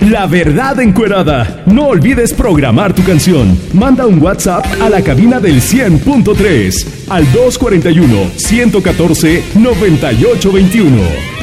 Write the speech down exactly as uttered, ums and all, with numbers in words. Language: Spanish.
La Verdad Encuerada. No olvides programar tu canción. Manda un WhatsApp a la cabina del cien punto tres al dos cuatro uno, uno uno cuatro, nueve ocho dos uno.